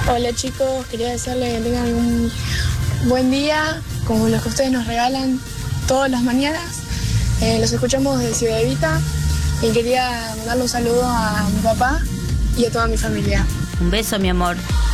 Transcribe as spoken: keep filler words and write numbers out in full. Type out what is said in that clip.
Hola chicos, quería desearles que tengan un buen día, como los que ustedes nos regalan todas las mañanas. Eh, los escuchamos desde Ciudad Evita y quería mandarle un saludo a mi papá y a toda mi familia. Un beso, mi amor.